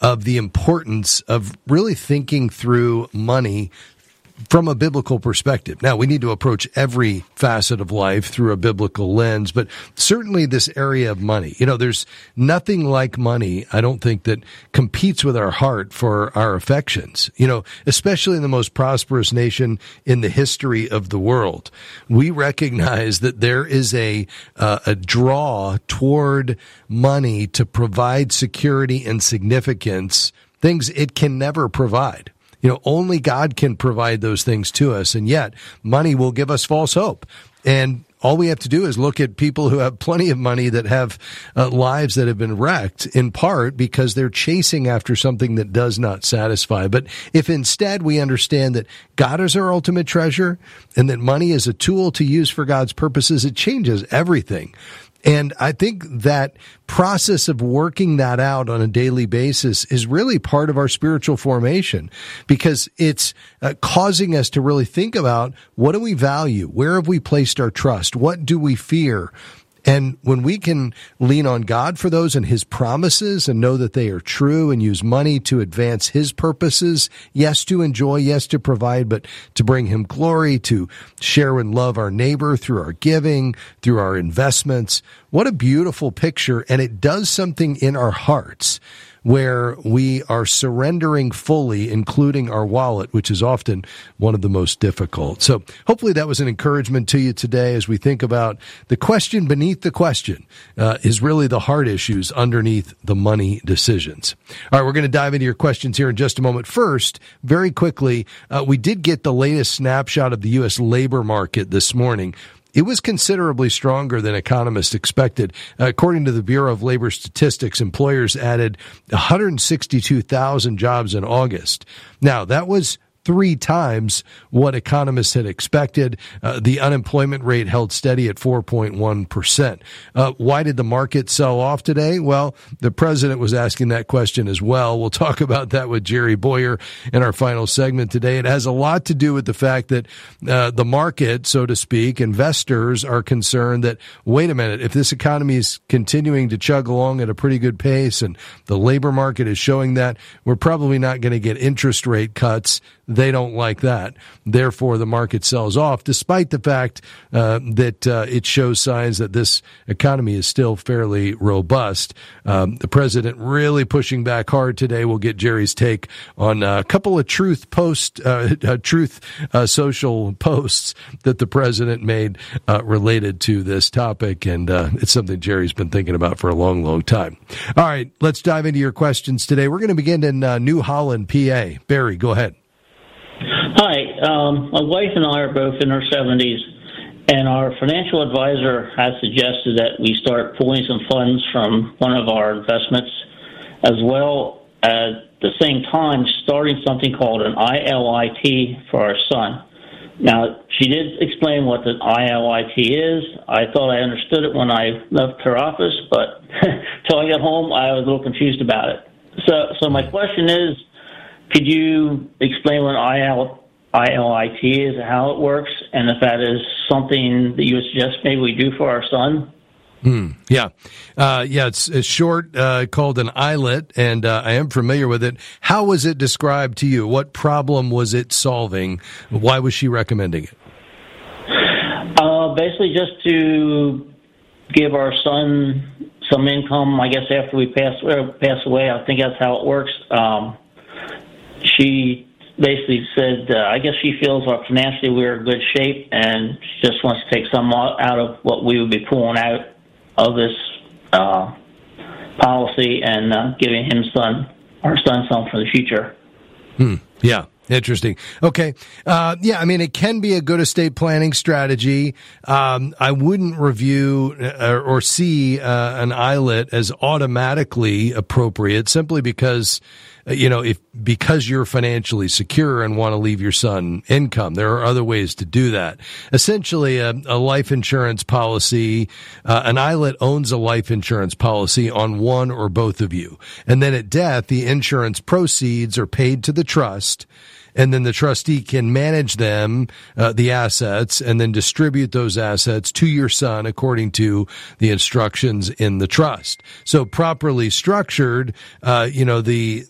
of the importance of really thinking through money from a biblical perspective. Now, we need to approach every facet of life through a biblical lens, but certainly this area of money. There's nothing like money, I don't think, that competes with our heart for our affections, especially in the most prosperous nation in the history of the world. We recognize that there is a draw toward money to provide security and significance, things it can never provide. Only God can provide those things to us, and yet money will give us false hope. And all we have to do is look at people who have plenty of money that have lives that have been wrecked, in part because they're chasing after something that does not satisfy. But if instead we understand that God is our ultimate treasure and that money is a tool to use for God's purposes, it changes everything. And I think that process of working that out on a daily basis is really part of our spiritual formation, because it's causing us to really think about, what do we value? Where have we placed our trust? What do we fear? And when we can lean on God for those and his promises and know that they are true, and use money to advance his purposes, yes, to enjoy, yes, to provide, but to bring him glory, to share and love our neighbor through our giving, through our investments. What a beautiful picture. And it does something in our hearts where we are surrendering fully, including our wallet, which is often one of the most difficult. So hopefully that was an encouragement to you today as we think about the question beneath the question is really the heart issues underneath the money decisions. All right, we're going to dive into your questions here in just a moment. First, very quickly, we did get the latest snapshot of the U.S. labor market this morning. It was considerably stronger than economists expected. According to the Bureau of Labor Statistics, employers added 162,000 jobs in August. Now, that was 3 times what economists had expected. The unemployment rate held steady at 4.1%. Why did the market sell off today? Well, the president was asking that question as well. We'll talk about that with Jerry Bowyer in our final segment today. It has a lot to do with the fact that the market, so to speak, investors are concerned that, wait a minute, if this economy is continuing to chug along at a pretty good pace and the labor market is showing that, we're probably not going to get interest rate cuts. They don't like that. Therefore, the market sells off, despite the fact that it shows signs that this economy is still fairly robust. The president really pushing back hard today. We'll get Jerry's take on a couple of truth social posts that the president made related to this topic, and it's something Jerry's been thinking about for a long, long time. All right, let's dive into your questions today. We're going to begin in New Holland, PA. Barry, go ahead. Hi, my wife and I are both in our 70s, and our financial advisor has suggested that we start pulling some funds from one of our investments, as well as at the same time starting something called an ILIT for our son. Now, she did explain what the ILIT is. I thought I understood it when I left her office, but until I got home, I was a little confused about it. So my question is, could you explain what ILIT is, how it works, and if that is something that you would suggest maybe we do for our son? It's short, called an ILIT, and I am familiar with it. How was it described to you? What problem was it solving? Why was she recommending it? Basically just to give our son some income, I guess, after we pass away. I think that's how it works. She basically said, I guess she feels financially we're in good shape, and she just wants to take some out of what we would be pulling out of this policy and giving our son some for the future. Yeah. Interesting. Okay. It can be a good estate planning strategy. I wouldn't review or see an ILIT as automatically appropriate simply because, because you're financially secure and want to leave your son income. There are other ways to do that. Essentially, a life insurance policy, an ILIT owns a life insurance policy on one or both of you. And then at death, the insurance proceeds are paid to the trust. And then the trustee can manage them, the assets, and then distribute those assets to your son according to the instructions in the trust. So properly structured, the